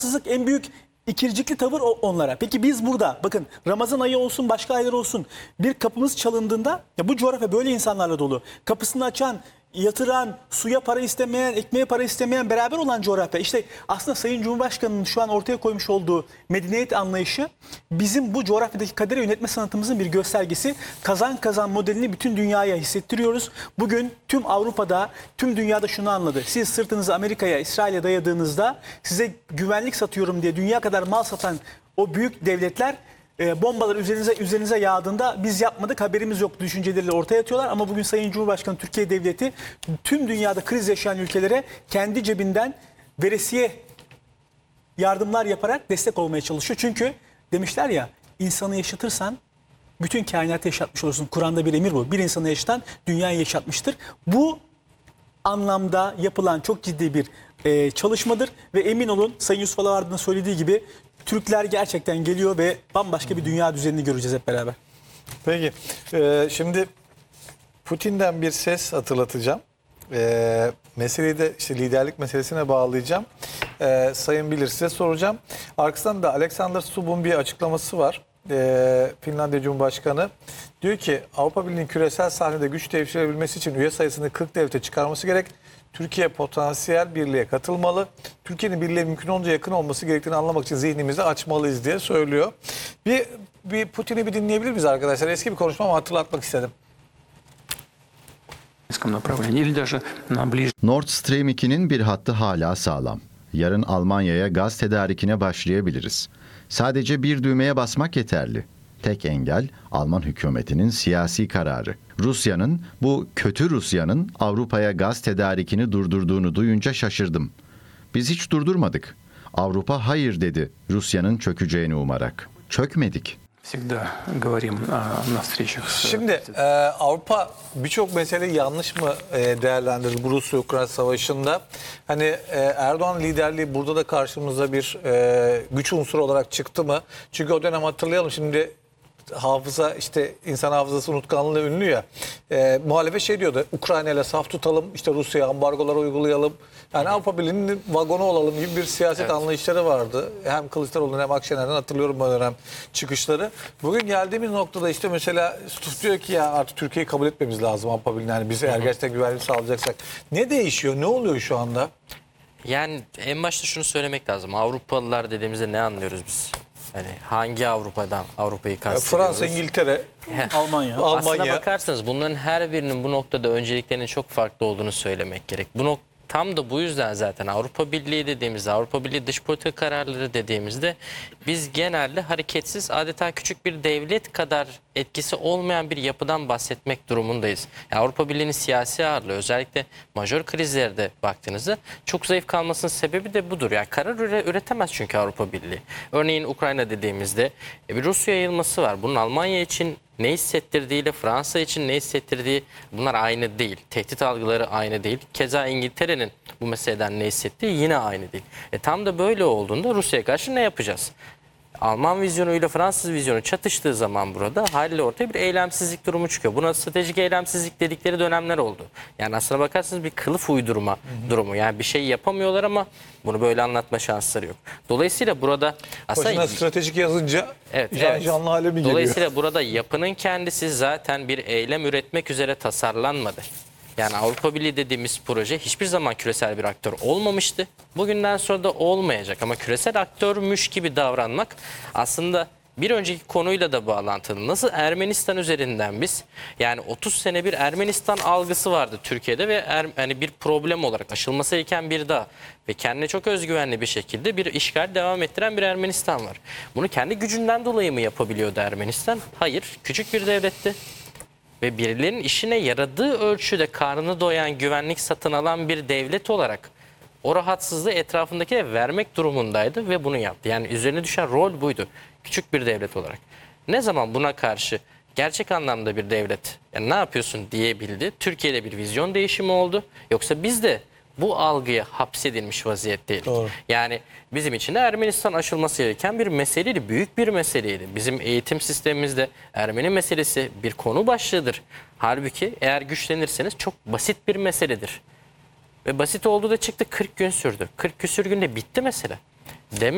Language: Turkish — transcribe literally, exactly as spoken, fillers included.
En büyük ikircikli tavır o- onlara. Peki biz burada bakın Ramazan ayı olsun başka aylar olsun bir kapımız çalındığında ya bu coğrafya böyle insanlarla dolu. Kapısını açan, yatıran, suya para istemeyen, ekmeğe para istemeyen beraber olan coğrafya. İşte aslında Sayın Cumhurbaşkanı'nın şu an ortaya koymuş olduğu medeniyet anlayışı bizim bu coğrafyadaki kaderi yönetme sanatımızın bir göstergesi. Kazan kazan modelini bütün dünyaya hissettiriyoruz. Bugün tüm Avrupa'da, tüm dünyada şunu anladı. Siz sırtınızı Amerika'ya, İsrail'e dayadığınızda size güvenlik satıyorum diye dünya kadar mal satan o büyük devletler e, bombalar üzerinize üzerinize yağdığında biz yapmadık, haberimiz yok düşünceleriyle ortaya atıyorlar. Ama bugün Sayın Cumhurbaşkanı Türkiye Devleti tüm dünyada kriz yaşayan ülkelere kendi cebinden veresiye yardımlar yaparak destek olmaya çalışıyor. Çünkü demişler ya insanı yaşatırsan bütün kainatı yaşatmış olursun. Kur'an'da bir emir bu. Bir insanı yaşatan dünyayı yaşatmıştır. Bu anlamda yapılan çok ciddi bir e, çalışmadır ve emin olun Sayın Yusuf Alavardı'nın söylediği gibi Türkler gerçekten geliyor ve bambaşka bir dünya düzenini göreceğiz hep beraber. Peki. Ee, şimdi Putin'den bir ses hatırlatacağım. Ee, meseleyi de işte liderlik meselesine bağlayacağım. Ee, Sayın Bilir size soracağım. Arkasından da Alexander Stubb'un bir açıklaması var. Ee, Finlandiya Cumhurbaşkanı diyor ki Avrupa Birliği'nin küresel sahnede güç temsil edebilmesi için üye sayısını kırk devlete çıkarması gerek. Türkiye potansiyel birliğe katılmalı. Türkiye'nin birliğe mümkün olunca yakın olması gerektiğini anlamak için zihnimizi açmalıyız diye söylüyor. Bir, bir Putin'i bir dinleyebilir miyiz arkadaşlar? Eski bir konuşma ama hatırlatmak istedim. Nord Stream iki'nin bir hattı hala sağlam. Yarın Almanya'ya gaz tedarikine başlayabiliriz. Sadece bir düğmeye basmak yeterli. Tek engel Alman hükümetinin siyasi kararı. Rusya'nın, bu kötü Rusya'nın Avrupa'ya gaz tedarikini durdurduğunu duyunca şaşırdım. Biz hiç durdurmadık. Avrupa hayır dedi Rusya'nın çökeceğini umarak. Çökmedik. Şimdi e, Avrupa birçok meseleyi yanlış mı e, değerlendirdi bu Rusya-Ukrayna savaşında? Hani e, Erdoğan liderliği burada da karşımıza bir e, güç unsuru olarak çıktı mı? Çünkü o dönem hatırlayalım şimdi hafıza işte insan hafızası unutkanlığı ünlü ya. E, muhalefet şey diyordu Ukrayna ile saf tutalım işte Rusya'ya ambargolar uygulayalım. Yani Avrupa Birliği'nin vagonu olalım gibi bir siyaset evet. anlayışları vardı. Hem Kılıçdaroğlu'nun hem Akşener'den hatırlıyorum bu dönem çıkışları. Bugün geldiğimiz noktada işte mesela Stuf diyor ki ya artık Türkiye'yi kabul etmemiz lazım Avrupa Birliği'ne. Yani bize eğer gerçekten güvenlik sağlayacaksak. Ne değişiyor? Ne oluyor şu anda? Yani en başta şunu söylemek lazım. Avrupalılar dediğimizde ne anlıyoruz biz? Yani hangi Avrupa'dan Avrupa'yı kastediyoruz? Fransa, İngiltere, Almanya. Aslına bakarsanız bunların her birinin bu noktada önceliklerinin çok farklı olduğunu söylemek gerek. Bu nok Tam da bu yüzden zaten Avrupa Birliği dediğimizde, Avrupa Birliği dış politika kararları dediğimizde biz genelde hareketsiz, adeta küçük bir devlet kadar etkisi olmayan bir yapıdan bahsetmek durumundayız. Yani Avrupa Birliği'nin siyasi ağırlığı özellikle majör krizlerde baktığınızda çok zayıf kalmasının sebebi de budur. Yani karar üretemez çünkü Avrupa Birliği. Örneğin Ukrayna dediğimizde bir Rusya yayılması var. Bunun Almanya için ne hissettirdiğiyle Fransa için ne hissettirdiği bunlar aynı değil. Tehdit algıları aynı değil. Keza İngiltere'nin bu meseleden ne hissettiği yine aynı değil. E tam da böyle olduğunda Rusya'ya karşı ne yapacağız? Alman vizyonuyla Fransız vizyonu çatıştığı zaman burada haliyle ortaya bir eylemsizlik durumu çıkıyor. Buna stratejik eylemsizlik dedikleri dönemler oldu. Yani aslına bakarsanız bir kılıf uydurma hı hı. durumu. Yani bir şey yapamıyorlar ama bunu böyle anlatma şansları yok. Dolayısıyla burada aslında başına stratejik yazınca evet, can, evet. canlı hale mi geliyor? Dolayısıyla burada yapının kendisi zaten bir eylem üretmek üzere tasarlanmadı. Yani Avrupa Birliği dediğimiz proje hiçbir zaman küresel bir aktör olmamıştı. Bugünden sonra da olmayacak ama küresel aktörmüş gibi davranmak aslında bir önceki konuyla da bağlantılı. Nasıl Ermenistan üzerinden biz yani otuz sene bir Ermenistan algısı vardı Türkiye'de ve er, yani bir problem olarak aşılması gereken bir daha ve kendine çok özgüvenli bir şekilde bir işgal devam ettiren bir Ermenistan var. Bunu kendi gücünden dolayı mı yapabiliyordu Ermenistan? Hayır, küçük bir devletti. Ve birilerinin işine yaradığı ölçüde karnını doyan güvenlik satın alan bir devlet olarak o rahatsızlığı etrafındakilere vermek durumundaydı ve bunu yaptı. Yani üzerine düşen rol buydu küçük bir devlet olarak. Ne zaman buna karşı gerçek anlamda bir devlet yani ne yapıyorsun diyebildi. Türkiye'de bir vizyon değişimi oldu. Yoksa biz de bu algıya hapsedilmiş vaziyetteydik. Doğru. Yani bizim için de Ermenistan aşılması gereken bir meseleydi. Büyük bir meseleydi. Bizim eğitim sistemimizde Ermeni meselesi bir konu başlığıdır. Halbuki eğer güçlenirseniz çok basit bir meseledir. Ve basit olduğu da çıktı kırk gün sürdü. kırk küsür günde bitti mesele. Demek